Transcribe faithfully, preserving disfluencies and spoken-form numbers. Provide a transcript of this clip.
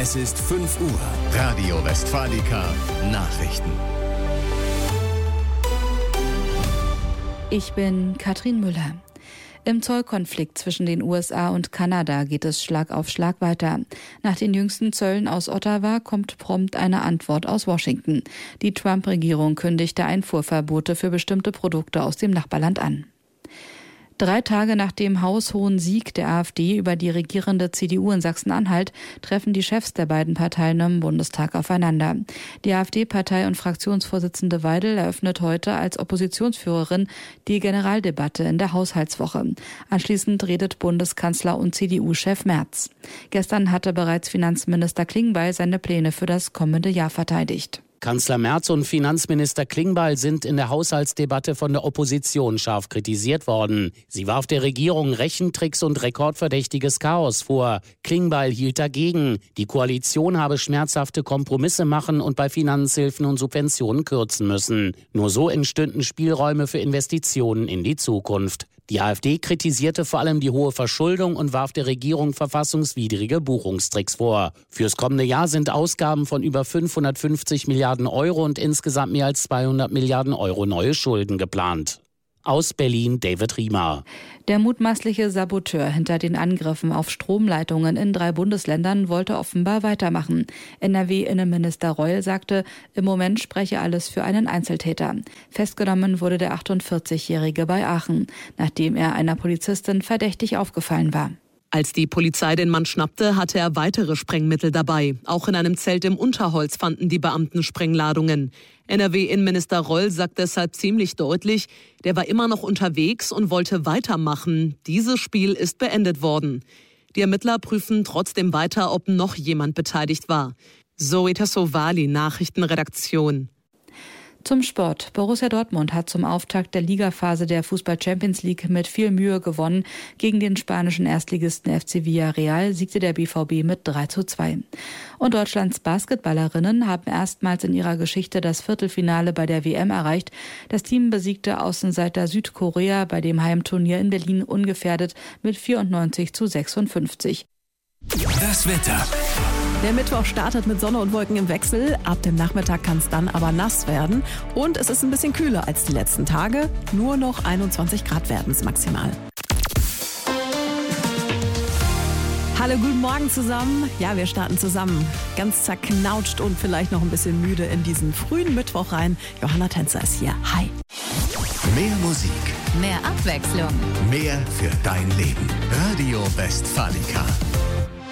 Es ist fünf Uhr. Radio Westfalica Nachrichten. Ich bin Katrin Müller. Im Zollkonflikt zwischen den U S A und Kanada geht es Schlag auf Schlag weiter. Nach den jüngsten Zöllen aus Ottawa kommt prompt eine Antwort aus Washington. Die Trump-Regierung kündigte Einfuhrverbote für bestimmte Produkte aus dem Nachbarland an. Drei Tage nach dem haushohen Sieg der AfD über die regierende C D U in Sachsen-Anhalt treffen die Chefs der beiden Parteien im Bundestag aufeinander. Die AfD-Partei- und Fraktionsvorsitzende Weidel eröffnet heute als Oppositionsführerin die Generaldebatte in der Haushaltswoche. Anschließend redet Bundeskanzler und C D U-Chef Merz. Gestern hatte bereits Finanzminister Klingbeil seine Pläne für das kommende Jahr verteidigt. Kanzler Merz und Finanzminister Klingbeil sind in der Haushaltsdebatte von der Opposition scharf kritisiert worden. Sie warf der Regierung Rechentricks und rekordverdächtiges Chaos vor. Klingbeil hielt dagegen. Die Koalition habe schmerzhafte Kompromisse machen und bei Finanzhilfen und Subventionen kürzen müssen. Nur so entstünden Spielräume für Investitionen in die Zukunft. Die AfD kritisierte vor allem die hohe Verschuldung und warf der Regierung verfassungswidrige Buchungstricks vor. Fürs kommende Jahr sind Ausgaben von über fünfhundertfünfzig Milliarden Euro und insgesamt mehr als zweihundert Milliarden Euro neue Schulden geplant. Aus Berlin David Riemer. Der mutmaßliche Saboteur hinter den Angriffen auf Stromleitungen in drei Bundesländern wollte offenbar weitermachen. N R W-Innenminister Reul sagte, im Moment spreche alles für einen Einzeltäter. Festgenommen wurde der achtundvierzigjährige bei Aachen, nachdem er einer Polizistin verdächtig aufgefallen war. Als die Polizei den Mann schnappte, hatte er weitere Sprengmittel dabei. Auch in einem Zelt im Unterholz fanden die Beamten Sprengladungen. N R W-Innenminister Reul sagt deshalb ziemlich deutlich, der war immer noch unterwegs und wollte weitermachen. Dieses Spiel ist beendet worden. Die Ermittler prüfen trotzdem weiter, ob noch jemand beteiligt war. Zoe Tassovali, Nachrichtenredaktion. Zum Sport. Borussia Dortmund hat zum Auftakt der Ligaphase der Fußball-Champions League mit viel Mühe gewonnen. Gegen den spanischen Erstligisten F C Villarreal siegte der B V B mit drei zu zwei. Und Deutschlands Basketballerinnen haben erstmals in ihrer Geschichte das Viertelfinale bei der W M erreicht. Das Team besiegte Außenseiter Südkorea bei dem Heimturnier in Berlin ungefährdet mit vierundneunzig zu sechsundfünfzig. Das Wetter. Der Mittwoch startet mit Sonne und Wolken im Wechsel. Ab dem Nachmittag kann es dann aber nass werden. Und es ist ein bisschen kühler als die letzten Tage. Nur noch einundzwanzig Grad werden es maximal. Hallo, guten Morgen zusammen. Ja, wir starten zusammen. Ganz zerknautscht und vielleicht noch ein bisschen müde in diesen frühen Mittwoch rein. Johanna Tänzer ist hier. Hi. Mehr Musik. Mehr Abwechslung. Mehr für dein Leben. Radio Westfalica.